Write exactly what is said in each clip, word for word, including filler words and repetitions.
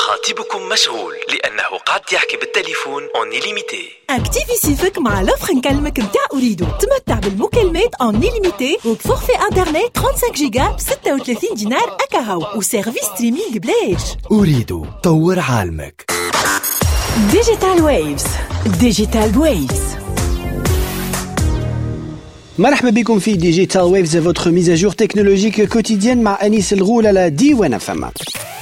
مخاطبكم مشغول لأنه قاعد يحكي بالتليفون اون ليميتي. اكتيفي سيفك مع لوفر نكلمك متاع أريدو. تمتع بالمكالمات اون ليميتي وفورفي انترنت خمسة وثلاثين جيجا ب ستة وثلاثين دينار أكاهو وسيرفيس ستريمينج بلاش. أريدو طور عالمك. ديجيتال ويفز. ديجيتال ويفز. مرحبا بكم في ديجيتال ويفز، votre mise à jour technologique quotidienne مع أنيس الغول على ديوان فما.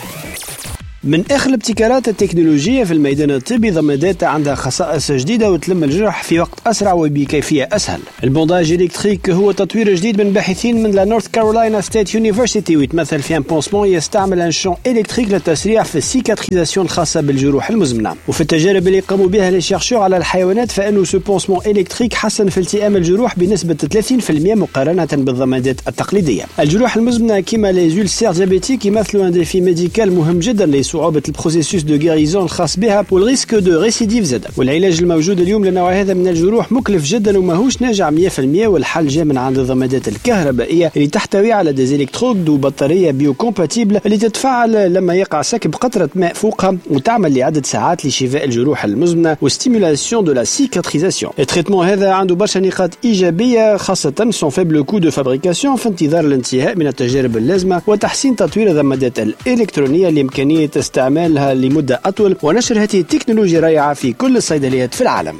من آخر الابتكارات التكنولوجية في الميدان الطبي ضمادات عندها خصائص جديدة وتلم الجرح في وقت أسرع وبكيفية أسهل. البونداج إلكتريك هو تطوير جديد من باحثين من لا نورث كارولاينا ستيت يونيفرسيتي ويتمثل في ان بونسمون يستعمل ان شون إلكتريك للتسريع في السيكاتريزاسيون الخاصة بالجروح المزمنة. وفي التجارب اللي قاموا بها لي شيرشور على الحيوانات فإنه سو بونسمون إلكتريك حسن في التئام الجروح بنسبة ثلاثين بالمئة مقارنة بالضمادات التقليدية. الجروح المزمنة كما لي زولسير ديابيتيك يمثلوا ان ديفي ميديكال مهم جدا صعوبة البروسيسوس دو غيريزون الخاص بها والريسك دو ريسيديف زاد. والعلاج الموجود اليوم لنوع هذا من الجروح مكلف جدا وماهوش ناجع مية بالمئة، والحل جاء من عند الضمادات الكهربائية اللي تحتوي على ديزيلكترود وبطارية بيو كومباتيبل اللي تتفاعل لما يقع سكب قطرة ماء فوقها وتعمل لعدة ساعات لشفاء الجروح المزمنة وستيمولاسيون دو لا سيكاتريزاسيون. التريتمون هذا عنده برشا نقاط إيجابية خاصة سون فيبل كو دو فابريكاسيون في انتظار الانتهاء من التجارب اللازمة وتحسين تطوير الضمادات الإلكترونية لإمكانية استعمالها لمدة أطول ونشر هذه التكنولوجيا رائعة في كل الصيدليات في العالم.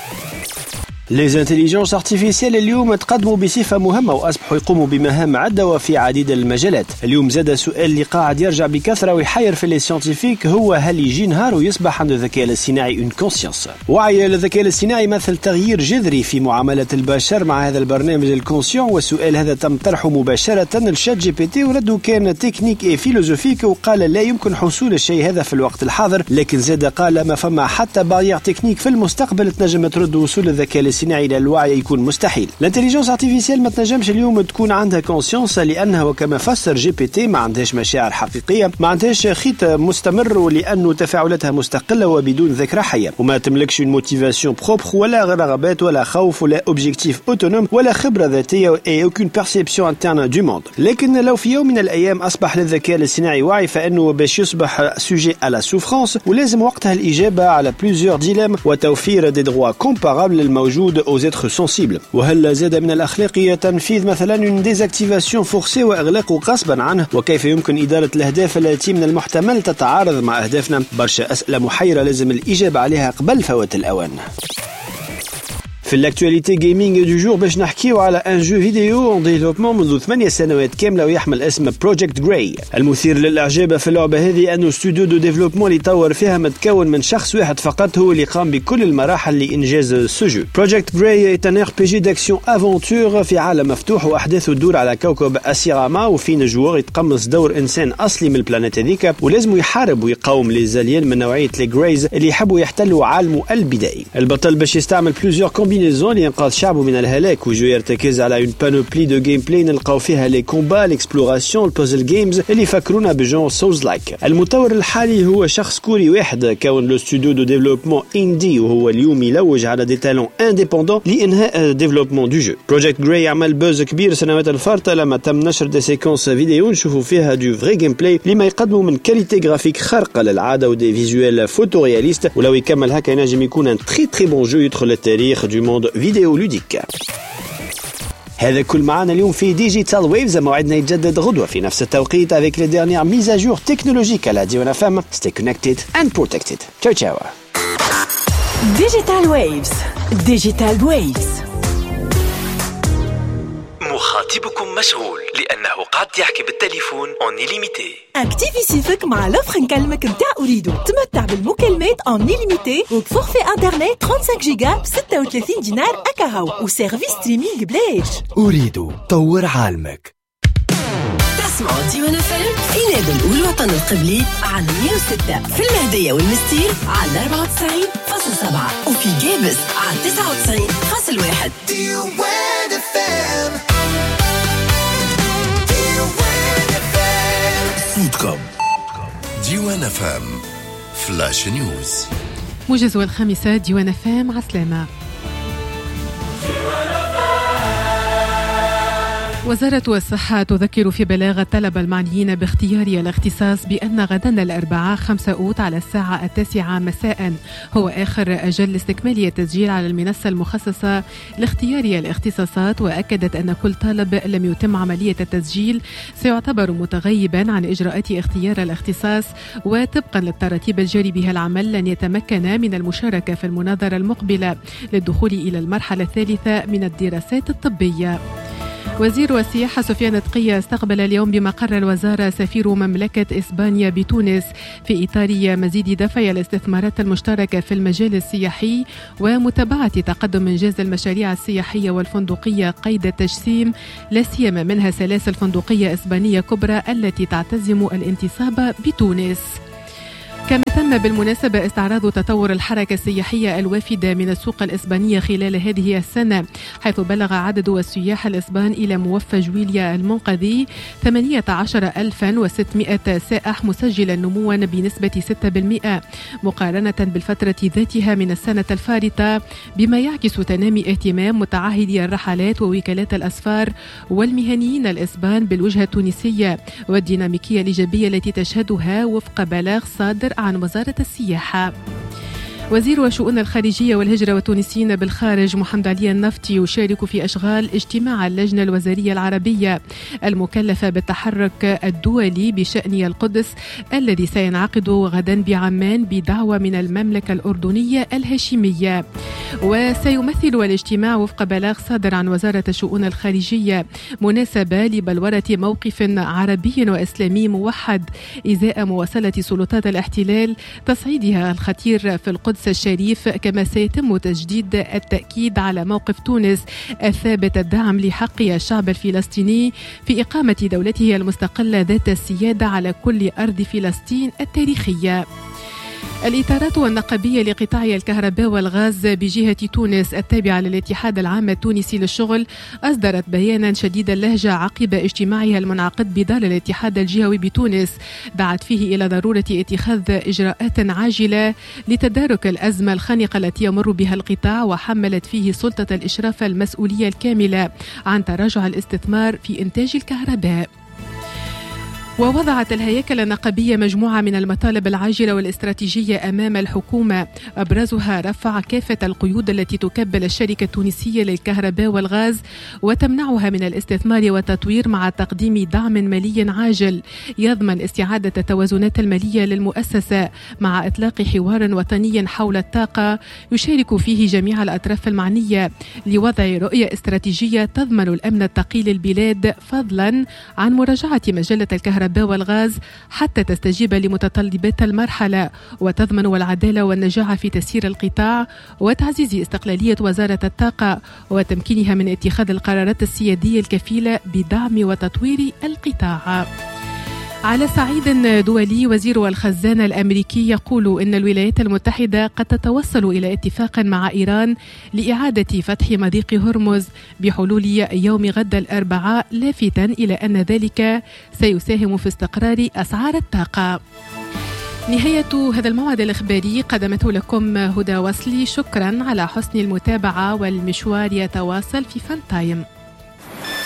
Les intelligences artificielles اليوم تقدموا بصفة مهمة وأصبحوا يقوموا بمهام عدة وفي عديد المجالات. اليوم زاد سؤال اللي قاعد يرجع بكثرة ويحير في لي سيانتيفيك هو هل يجي نهار ويصبح عند الذكاء الاصطناعي اون كونسيونس؟ وعي الذكاء الاصطناعي مثل تغيير جذري في معاملة البشر مع هذا البرنامج الكونسيون، والسؤال هذا تم طرحه مباشرة للشات جي بي تي ورده كان تكنيك اي فيلوزوفيك وقال لا يمكن حصول الشيء هذا في الوقت الحاضر، لكن زاد قال ما فما حتى بارير تكنيك في المستقبل تنجم ترد وصول الذكاء الاصطناعي الى الوعي يكون مستحيل. الانتليجنس ارتيفيسيال ما تنجمش اليوم تكون عندها كونسيونس لانها وكما فسر جي بي تي ما عندهاش مشاعر حقيقيه، ما عندهاش خيط مستمر ولانه تفاعلاتها مستقله وبدون ذاكره حيه، وما تملكش موتيفاسيون بروبر ولا رغبات ولا خوف ولا اوبجيكتيف اوتونوم ولا خبره ذاتيه اي اوكين بيرسيبسيون انترن دو موند. لكن لو في يوم من الايام اصبح للذكاء الاصطناعي وعي فانه باش يصبح سوجي على سوفرانس ولازم وقتها الاجابه على بليزيور ديليم وتوفير دي دروا كومبارابل الموجود aux êtres sensibles. وهل زاد من الأخلاقية تنفيذ مثلا une désactivation forcée وإغلاق غصبا عنه؟ وكيف يمكن إدارة الأهداف التي من المحتمل تتعارض مع أهدافنا؟ برشا أسئلة محيرة لازم الإجابة عليها قبل فوات الأوان. في الاكtualité جيمنج دو جور باش نحكيو على ان جو فيديو اون ديفلوبمون منذ ثمانية سنوات كامله ويحمل اسم بروجكت جراي. المثير للاعجاب في اللعبه هذه انه استوديو دو ديفلوبمون اللي طور فيها متكون من شخص واحد فقط هو اللي قام بكل المراحل لانجاز سجو. بروجكت جراي ان ار بي جي داكسيون افونتور في عالم مفتوح واحداثه تدور على كوكب اسيراما وفين الجوار يتقمص دور انسان اصلي من البلانيت هذيك ولازم يحارب ويقاوم لي زاليين من نوعيه لي جرايز اللي يحبوا يحتلوا عالمه البدائي. البطل باش يستعمل بليزيور كومبينيزون لإنقاذ شعبه من الهلاك وجو يرتكز على اون بانوبلي دو جيم بلاي نلقاو فيها لي كومبا ليكسبلوراسيون البوزل جيمز اللي فكرونا بجون سولز لايك. المطور الحالي هو شخص كوري واحد كون لو ستوديو دو ديفلوبمون اندي وهو اليوم يلوج على دي تالون انديبوندون لانهاء ديفلوبمون دو جو. بروجكت جراي عمل بوز كبير سنوات الفارطه لما تم نشر دي سيكونس فيديو نشوفوا فيها دو فري جيم بلاي لما يقدموا من كاليتي جرافيك خارقه للعاده ودي فيزوال فوتو رياليست، ولو يكمل هكا ينجم يكون ان تري تري بون جو يدخل للتاريخ دو موند فيديو لوديك. هذا كل معنا اليوم في ديجيتال ويفز، موعدنا يتجدد غدوة في نفس التوقيت avec les dernières mises à jour technologiques à la Diwan F M. Stay connected and protected. Ciao ciao. Digital Waves. Digital Waves. مخاطبكم مشغول لأنه قاعد يحكي بالتليفون اون ليميتي. اكتيفي سيفك مع لوفر نكلمك متاع أريدو. تمتع بالمكالمات اون ليميتي وفورفي انترنت خمسة وثلاثين جيجا ب ستة وثلاثين دينار أكاهو وسيرفيس ستريمينج بلاش. أريدو طور عالمك. تسمعوا ديوان فيلم في نادي الأول وطن القبلي على مية وستة في المهدية والمستير على أربعة وتسعين فاصلة سبعة وفي جابس على تسعة وتسعين فاصلة واحد. ديوان فيلم صوتكم ديوان فام فلاش نيوز موجز الخامسة ديوان فام. عسلامة. وزارة الصحة تذكر في بلاغ الطلبة المعنيين باختيار الاختصاص بأن غدا الأربعاء خمسة أوت على الساعة التاسعة مساء هو آخر أجل لاستكمال التسجيل على المنصة المخصصة لاختيار الاختصاصات، وأكدت أن كل طالب لم يتم عملية التسجيل سيعتبر متغيبا عن إجراءات اختيار الاختصاص، وطبقا للتراتيب الجاري بها العمل لن يتمكن من المشاركة في المناظرة المقبلة للدخول إلى المرحلة الثالثة من الدراسات الطبية. وزير السياحة سفيان تقية استقبل اليوم بمقر الوزارة سفير مملكة إسبانيا بتونس في إطار مزيد دفع الاستثمارات المشتركة في المجال السياحي ومتابعة تقدم إنجاز المشاريع السياحية والفندقية قيد التجسيم، لا سيما منها سلاسل فندقية إسبانية كبرى التي تعتزم الانتصاب بتونس. كما تم بالمناسبة استعراض تطور الحركة السياحية الوافدة من السوق الإسبانية خلال هذه السنة، حيث بلغ عدد السياح الإسبان إلى موفى جويليا المنقذي ثمانية عشر ألفا وستمائة سائح، مسجلا نموا بنسبة ستة بالمئة مقارنة بالفترة ذاتها من السنة الفارطة، بما يعكس تنامي اهتمام متعهدي الرحلات ووكالات الأسفار والمهنيين الإسبان بالوجهة التونسية والديناميكية الإيجابية التي تشهدها وفق بلاغ صادر عن وزارة السياحة. وزير الشؤون الخارجية والهجرة والتونسيين بالخارج محمد علي النفطي يشارك في أشغال اجتماع اللجنة الوزارية العربية المكلفة بالتحرك الدولي بشأن القدس الذي سينعقد غدا بعمان بدعوة من المملكة الأردنية الهاشمية. وسيمثل الاجتماع وفق بلاغ صادر عن وزارة الشؤون الخارجية مناسبة لبلورة موقف عربي وإسلامي موحد إزاء مواصلة سلطات الاحتلال تصعيدها الخطير في القدس الشريف، كما سيتم تجديد التأكيد على موقف تونس الثابت الدعم لحق الشعب الفلسطيني في إقامة دولته المستقلة ذات السيادة على كل أرض فلسطين التاريخية. الإطارات النقابية لقطاع الكهرباء والغاز بجهة تونس التابعة للاتحاد العام التونسي للشغل أصدرت بيانا شديد اللهجة عقب اجتماعها المنعقد بدار الاتحاد الجهوي بتونس، دعت فيه إلى ضرورة اتخاذ إجراءات عاجلة لتدارك الأزمة الخانقة التي يمر بها القطاع، وحملت فيه سلطة الإشراف المسؤولية الكاملة عن تراجع الاستثمار في إنتاج الكهرباء. ووضعت الهياكل النقابية مجموعة من المطالب العاجلة والاستراتيجية أمام الحكومة، أبرزها رفع كافة القيود التي تكبل الشركة التونسية للكهرباء والغاز وتمنعها من الاستثمار والتطوير، مع تقديم دعم مالي عاجل يضمن استعادة التوازنات المالية للمؤسسة، مع إطلاق حوار وطني حول الطاقة يشارك فيه جميع الأطراف المعنية لوضع رؤية استراتيجية تضمن الأمن الثقيل للبلاد، فضلا عن مراجعة مجلة الكهرباء والغاز حتى تستجيب لمتطلبات المرحلة وتضمن العدالة والنجاح في تسيير القطاع، وتعزيز استقلالية وزارة الطاقة وتمكينها من اتخاذ القرارات السيادية الكفيلة بدعم وتطوير القطاع. على صعيد دولي، وزير الخزانة الأمريكي يقول إن الولايات المتحدة قد تتوصل إلى اتفاق مع إيران لإعادة فتح مضيق هرمز بحلول يوم غد الأربعاء، لافتا إلى أن ذلك سيساهم في استقرار أسعار الطاقة. نهاية هذا الموعد الإخباري قدمته لكم هدى وصلي، شكرا على حسن المتابعة، والمشوار يتواصل في فان تايم.